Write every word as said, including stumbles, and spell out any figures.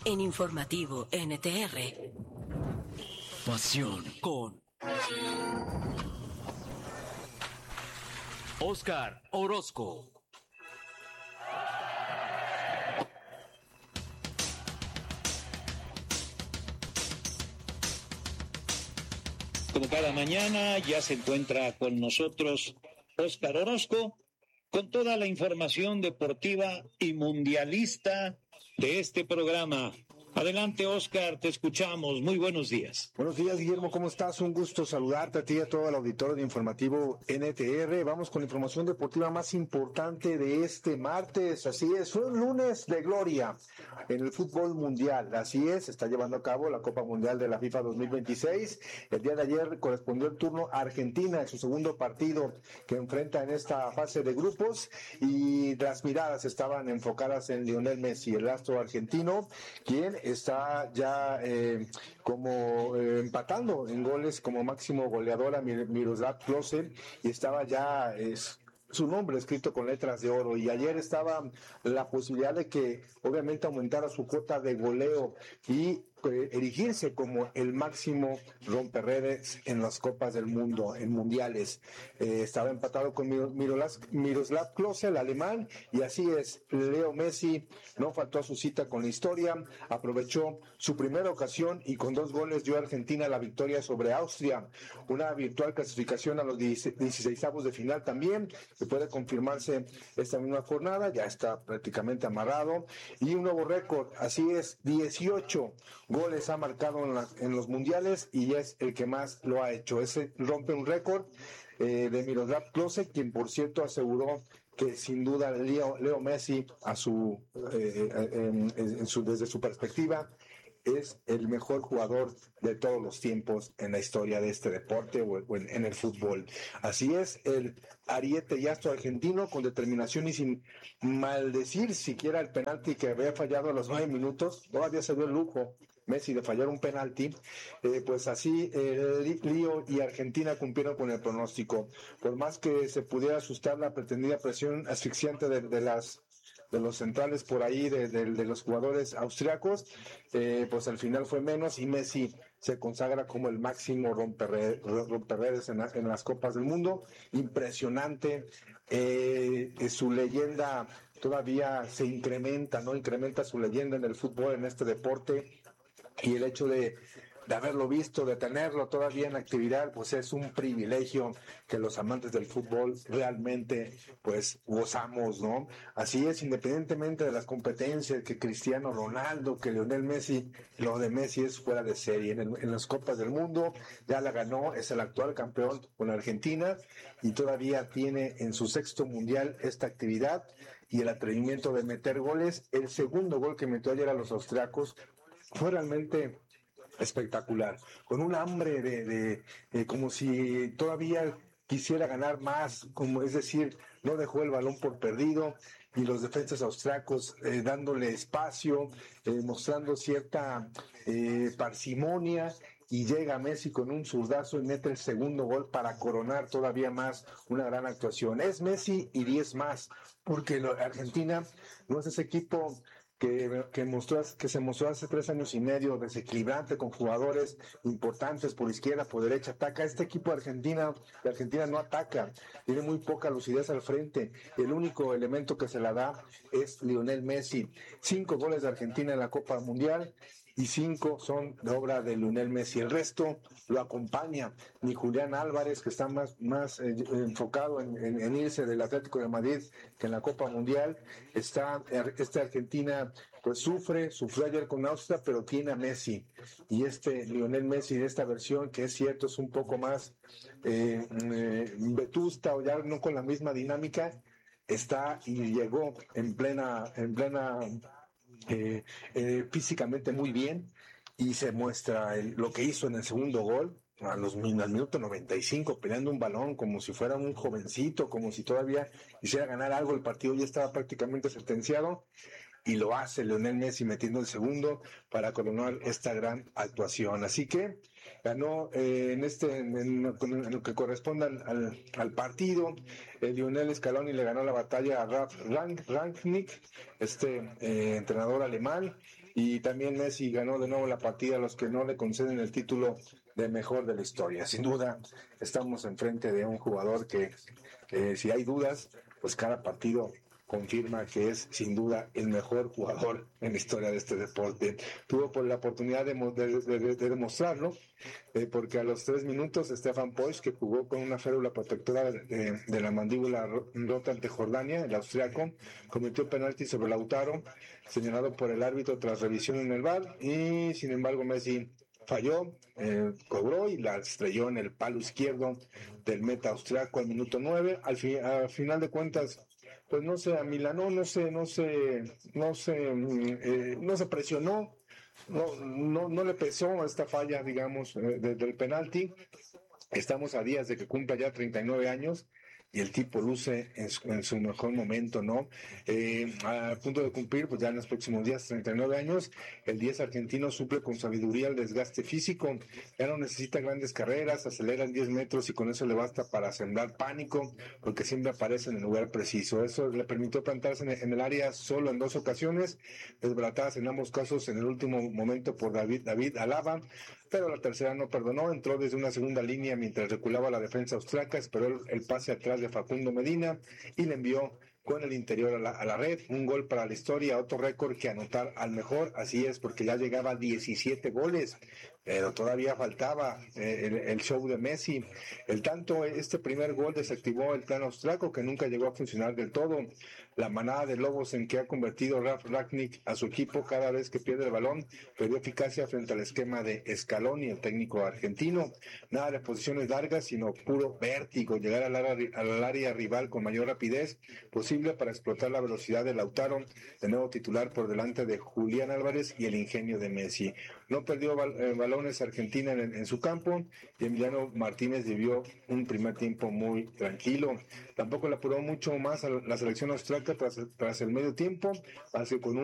En Informativo N T R. Pasión con Óscar Orozco. Como cada mañana, ya se encuentra con nosotros Óscar Orozco con toda la información deportiva y mundialista de este programa. Adelante, Óscar, te escuchamos. Muy buenos días. Buenos días, Guillermo, ¿cómo estás? Un gusto saludarte a ti y a todo el auditorio de Informativo N T R. Vamos con la información deportiva más importante de este martes. Así es, un lunes de gloria en el fútbol mundial. Así es, se está llevando a cabo la Copa Mundial de la FIFA dos mil veintiséis. El día de ayer correspondió el turno a Argentina en su segundo partido que enfrenta en esta fase de grupos, y las miradas estaban enfocadas en Lionel Messi, el astro argentino, quien está ya eh, como eh, empatando en goles como máximo goleador a Miroslav Klose, y estaba ya eh, su nombre escrito con letras de oro. Y ayer estaba la posibilidad de que obviamente aumentara su cuota de goleo y eh, erigirse como el máximo romperredes en las copas del mundo, en mundiales. Eh, estaba empatado con Miroslav, Miroslav Klose, el alemán, y así es, Leo Messi no faltó a su cita con la historia, aprovechó su primera ocasión y con dos goles dio a Argentina la victoria sobre Austria, una virtual clasificación a los dieciseisavos de final también, que puede confirmarse esta misma jornada, ya está prácticamente amarrado, y un nuevo récord, así es, dieciocho goles ha marcado en, la, en los mundiales, y es el que más lo ha hecho. Ese rompe un récord eh, de Miroslav Klose, quien por cierto aseguró que sin duda Leo, Leo Messi, a su, eh, en, en su, desde su perspectiva, es el mejor jugador de todos los tiempos en la historia de este deporte o en, en el fútbol. Así es, el ariete y astro argentino, con determinación y sin maldecir siquiera el penalti que había fallado a los nueve minutos, todavía se dio el lujo Messi de fallar un penalti, eh, pues así eh, Lío y Argentina cumplieron con el pronóstico. Por más que se pudiera asustar la pretendida presión asfixiante de, de las de los centrales por ahí, de, de, de los jugadores austriacos, eh, pues al final fue menos, y Messi se consagra como el máximo romperredes, romperredes en, la, en las Copas del Mundo. Impresionante, eh, su leyenda todavía se incrementa, ¿no? Incrementa su leyenda en el fútbol, en este deporte, y el hecho de de haberlo visto, de tenerlo todavía en actividad, pues es un privilegio que los amantes del fútbol realmente pues gozamos, ¿no? Así es, independientemente de las competencias, que Cristiano Ronaldo, que Lionel Messi, lo de Messi es fuera de serie. En, el, en las Copas del Mundo ya la ganó, es el actual campeón con Argentina, y todavía tiene en su sexto mundial esta actividad y el atrevimiento de meter goles. El segundo gol que metió ayer a los austriacos fue realmente espectacular, con un hambre de, de, de como si todavía quisiera ganar más, como es decir, no dejó el balón por perdido, y los defensas austriacos eh, dándole espacio, eh, mostrando cierta eh, parsimonia, y llega Messi con un zurdazo y mete el segundo gol para coronar todavía más una gran actuación. Es Messi y diez más, porque lo, Argentina no es ese equipo Que, que mostró que se mostró hace tres años y medio desequilibrante, con jugadores importantes por izquierda, por derecha. Ataca este equipo de Argentina, de Argentina no ataca, tiene muy poca lucidez al frente. El único elemento que se la da es Lionel Messi. Cinco goles de Argentina en la Copa Mundial, y cinco son de obra de Lionel Messi. El resto lo acompaña ni Julián Álvarez, que está más, más eh, enfocado en, en, en irse del Atlético de Madrid que en la Copa Mundial. Está esta Argentina, pues sufre, sufrió ayer con Austria, pero tiene a Messi. Y este Lionel Messi de esta versión, que es cierto, es un poco más eh, eh, vetusta, o ya no con la misma dinámica, está y llegó en plena, en plena Eh, eh, físicamente muy bien, y se muestra el, lo que hizo en el segundo gol a los al minuto noventa y cinco, peleando un balón como si fuera un jovencito, como si todavía quisiera ganar algo. El partido ya estaba prácticamente sentenciado, y lo hace Lionel Messi metiendo el segundo para coronar esta gran actuación. Así que ganó eh, en este en, en, en lo que corresponde al, al, al partido. eh, Lionel Scaloni le ganó la batalla a Ralf Rangnick, este eh, entrenador alemán, Y también Messi ganó de nuevo la partida a los que no le conceden el título de mejor de la historia. Sin duda, estamos enfrente de un jugador que, que si hay dudas, pues cada partido confirma que es sin duda el mejor jugador en la historia de este deporte. Tuvo por la oportunidad de, de, de, de demostrarlo, eh, porque a los tres minutos Stefan Posch, que jugó con una férula protectora de, de la mandíbula rota ante Jordania, el austriaco, cometió penalti sobre Lautaro, señalado por el árbitro tras revisión en el V A R, y sin embargo Messi falló, eh, cobró y la estrelló en el palo izquierdo del meta austriaco al minuto nueve. Al, fi, al final de cuentas, pues no se amilanó, no se, no se, no se, eh, no se presionó, no, no, no le pesó esta falla, digamos, eh, de, del penalti. Estamos a días de que cumpla ya treinta y nueve años y el tipo luce en su, en su mejor momento, ¿no? Eh, a punto de cumplir, pues ya en los próximos días, treinta y nueve años, el diez argentino suple con sabiduría el desgaste físico, ya no necesita grandes carreras, acelera en diez metros y con eso le basta para sembrar pánico, porque siempre aparece en el lugar preciso. Eso le permitió plantarse en, en el área solo en dos ocasiones, desbaratadas en ambos casos en el último momento por David, David Alaba, pero la tercera no perdonó, entró desde una segunda línea mientras reculaba la defensa austriaca, esperó el, el pase atrás de Facundo Medina y le envió con el interior a la, a la red, un gol para la historia, otro récord que anotar al mejor, así es, porque ya llegaba a diecisiete goles, pero todavía faltaba eh, el, el show de Messi. El tanto, este primer gol desactivó el plan austriaco que nunca llegó a funcionar del todo. La manada de lobos en que ha convertido Ralf Rangnick a su equipo cada vez que pierde el balón perdió eficacia frente al esquema de Scaloni, el técnico argentino. Nada de posiciones largas, sino puro vértigo, llegar al área, al área rival con mayor rapidez posible para explotar la velocidad de Lautaro, de nuevo titular por delante de Julián Álvarez y el ingenio de Messi. No perdió bal- eh, balones Argentina en, en su campo y Emiliano Martínez vivió un primer tiempo muy tranquilo. Tampoco le apuró mucho más a la selección austriaca tras, tras el medio tiempo, hace con un